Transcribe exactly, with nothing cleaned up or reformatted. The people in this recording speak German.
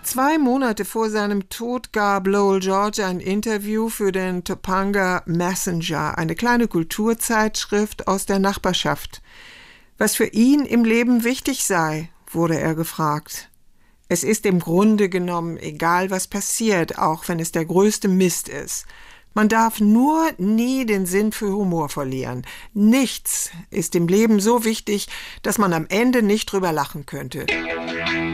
Zwei Monate vor seinem Tod gab Lowell George ein Interview für den Topanga Messenger, eine kleine Kulturzeitschrift aus der Nachbarschaft. Was für ihn im Leben wichtig sei, wurde er gefragt. Es ist im Grunde genommen egal, was passiert, auch wenn es der größte Mist ist. Man darf nur nie den Sinn für Humor verlieren. Nichts ist im Leben so wichtig, dass man am Ende nicht drüber lachen könnte.